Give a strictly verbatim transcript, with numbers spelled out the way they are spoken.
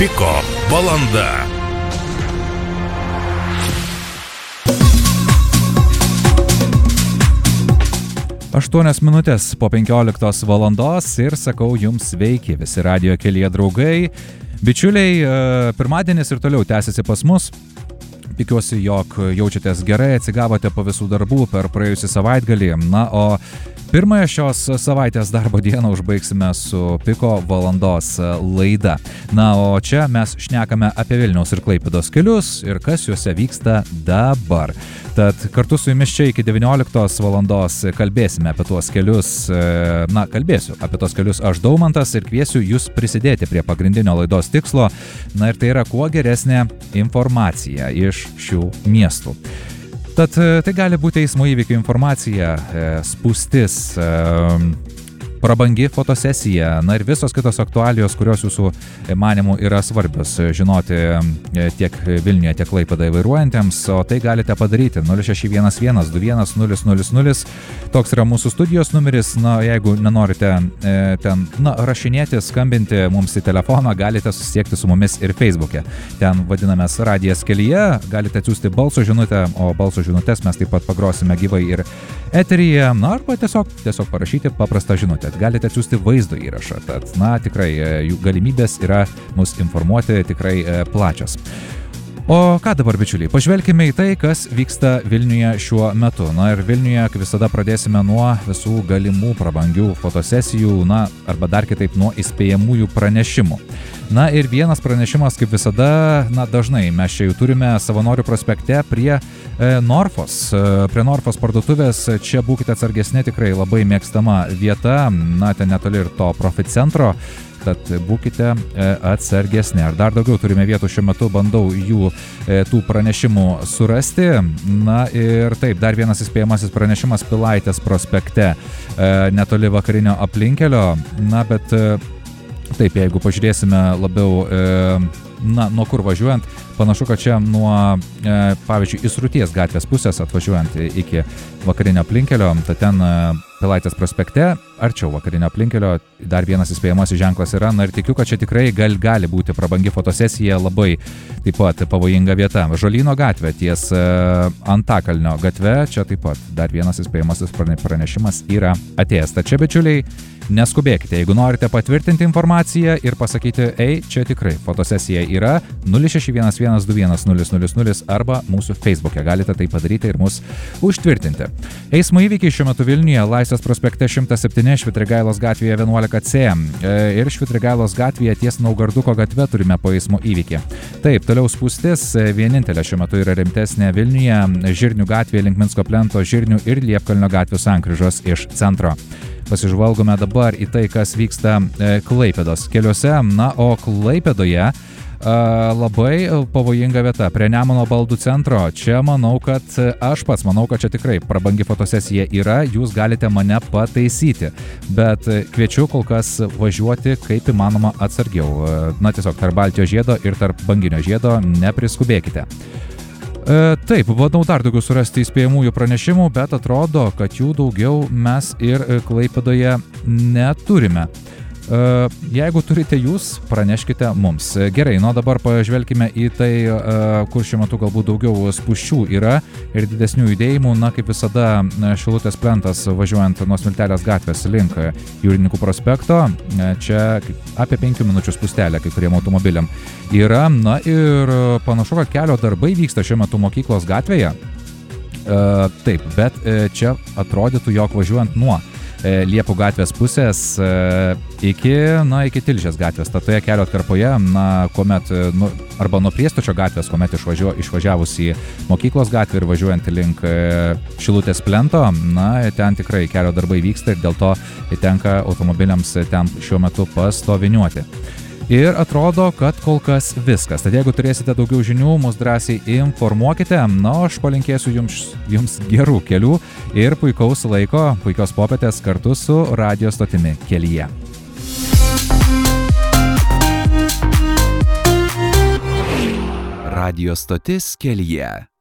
Piko valanda. Aštuonios minutės po penkioliktos valandos ir sakau jums sveiki visi radijo kelyje draugai. Bičiuliai, pirmadienis ir toliau tęsiasi pas mus. Tikiuosi, jog jaučiatės gerai, atsigavote po visų darbų per praėjusį savaitgalį. Na, o pirmąją šios savaitės darbo dieną užbaigsime su Piko valandos laida. Na, o čia mes šnekame apie Vilniaus ir Klaipėdos kelius ir kas juose vyksta dabar. Tad kartu su jumis čia iki devynioliktos valandos kalbėsime apie tuos kelius, na, kalbėsiu apie tuos kelius aš Daumantas ir kviesiu jūs prisidėti prie pagrindinio laidos tikslo, na ir tai yra kuo geresnė informacija iš šių miestų. Tad tai gali būti eismo įvykių informacija, spūstis, prabangi fotosesija, na ir visos kitos aktualijos, kurios jūsų manimų yra svarbios žinoti tiek Vilniuje, tiek Klaipėdoje vairuojantiems, o tai galite padaryti nulis šeši vienas vienas du vienas nulis nulis nulis. Toks yra mūsų studijos numeris. Na, jeigu nenorite e, ten, na, rašinėti, skambinti mums į telefoną, galite susisiekti su mumis ir Facebook'e. Ten vadinamės Radijas kelyje, galite atsiųsti balso žinutę, o balso žinutės mes taip pat pagrosime gyvai ir eteryje, na, arba tiesiog, tiesiog parašyti paprastą žinutę. Galite atsiųsti vaizdo įrašą, tad, na, tikrai jų galimybės yra mus informuoti tikrai plačios. O ką dabar, bičiuliai, pažvelkime į tai, kas vyksta Vilniuje šiuo metu. Na ir Vilniuje, kaip visada, pradėsime nuo visų galimų prabangių fotosesijų, na, arba dar kitaip nuo įspėjamųjų pranešimų. Na ir vienas pranešimas, kaip visada, na, dažnai mes čia jau turime Savanorių prospekte prie e, Norfos, e, prie Norfos parduotuvės. Čia būkite atsargesni, tikrai labai mėgstama vieta, na, ten netoli ir to Profit centro. Tad būkite atsargesni. Ar dar daugiau turime vietų šiuo metu, bandau jų tų pranešimų surasti. Na ir taip, dar vienas įspėjamasis pranešimas Pilaitės prospekte, netoli vakarinio aplinkelio. Na, bet taip, jeigu pažiūrėsime labiau, na, nuo kur važiuojant, panašu, kad čia nuo, pavyzdžiui, Įsruties gatvės pusės atvažiuojant iki vakarinio aplinkelio, tai ten Pilaitės prospekte, arčiau vakarinio aplinkelio, dar vienas įspėjamasis ženklas yra, na ir tikiu, kad čia tikrai gal, gali būti prabangi fotosesija, labai taip pat pavojinga vieta. Žolyno gatvė ties Antakalnio gatve, čia taip pat dar vienas įspėjamasis pranešimas yra atėjęs. Tad čia, bičiuliai, neskubėkite, jeigu norite patvirtinti informaciją ir pasakyti, ei, čia tikrai fotosesija yra, nulis šeši vienas vienas du vienas nulis nulis nulis arba mūsų Facebook'e. Galite tai padaryti ir mus užtvirtinti. Eismo įvykiai šiuo metu Vilniuje, Laisvės prospekte šimtas septyni, Švitrigailos gatvėje vienuolika C ir Švitrigailos gatvėje ties Naugarduko gatve turime po eismo įvykį. Taip, toliau spūstis, vienintelė šiuo metu yra rimtesnė Vilniuje, Žirnių gatvėje link Minsko plento, Žirnių ir Liepkalnio gatvių sankryžos iš centro. Pasižvalgome dabar į tai, kas vyksta Klaipėdos keliuose. Na, o Klaipėdoje a, labai pavojinga vieta prie Nemuno baldų centro. Čia manau, kad aš pats manau, kad čia tikrai prabangi fotosesija yra, jūs galite mane pataisyti, bet kviečiu kol kas važiuoti kaip įmanoma atsargiau. Na, tiesiog tarp Baltijos žiedo ir tarp Banginio žiedo nepriskubėkite. E, taip, bandau dar daugiau surasti įspėjamųjų pranešimų, bet atrodo, kad jų daugiau mes ir Klaipėdoje neturime. E, jeigu turite jūs, praneškite mums. Gerai, nu dabar pažvelkime į tai, e, kur šiuo metu galbūt daugiau spūsčių yra ir didesnių judėjimų. Na, kaip visada, Šilutės plentas važiuojant nuo Smiltelės gatvės link Jūrininkų prospekto. Čia apie penkių minučių spūstelė kai kuriem automobiliam yra. Na ir panašu, kad kelio darbai vyksta šiuo metu Mokyklos gatvėje. E, taip, bet e, čia atrodytų, jog važiuojant nuo e, Liepų gatvės pusės e, iki, na, iki Tilžės gatvės, toje kelio atkarpoje, na, kuomet, nu, arba nuo Priestočio gatvės, kuomet išvažiuo, išvažiavus į Mokyklos gatvę ir važiuojant link e, Šilutės plento, na, ten tikrai kelio darbai vyksta ir dėl to tenka automobiliams ten šiuo metu pastoviniuoti. Ir atrodo, kad kol kas viskas. Tad jeigu turėsite daugiau žinių, mus drąsiai informuokite. Na, aš palinkėsiu jums, jums gerų kelių ir puikaus laiko, puikios popietės kartu su radijo stotimi kelyje. Radijo stotis kelyje.